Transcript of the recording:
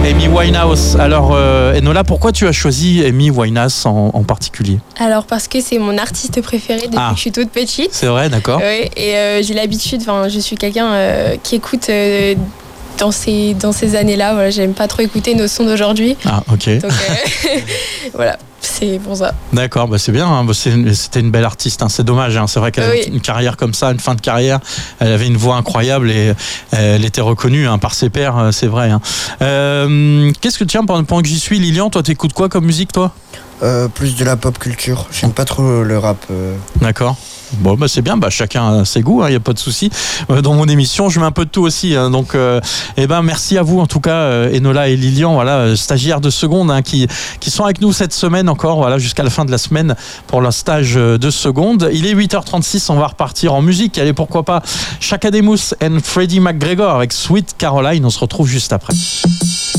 Amy Winehouse. Alors, Enola, pourquoi tu as choisi Amy Winehouse en particulier ? Alors, parce que c'est mon artiste préféré depuis que je suis toute petite. C'est vrai, d'accord. Oui, et j'ai l'habitude, je suis quelqu'un qui écoute dans ces années-là. Voilà, j'aime pas trop écouter nos sons d'aujourd'hui. Ah, ok. Donc, voilà. C'est pour ça. D'accord, c'est bien. Hein. C'était une belle artiste. Hein. C'est dommage. Hein. C'est vrai qu'elle avait une carrière comme ça, une fin de carrière. Elle avait une voix incroyable et elle était reconnue par ses pairs. C'est vrai. Hein. Qu'est-ce que pendant que j'y suis, Lilian, toi, t'écoutes quoi comme musique, toi ? Plus de la pop culture. J'aime pas trop le rap. D'accord. Bon, c'est bien, chacun a ses goûts, il n'y a pas de souci. Dans mon émission, je mets un peu de tout aussi. Hein, donc, merci à vous, en tout cas, Enola et Lilian, voilà, stagiaires de seconde, qui sont avec nous cette semaine encore, voilà, jusqu'à la fin de la semaine pour leur stage de seconde. Il est 8h36, on va repartir en musique. Allez, pourquoi pas Chaka Demus and Freddie McGregor avec Sweet Caroline. On se retrouve juste après.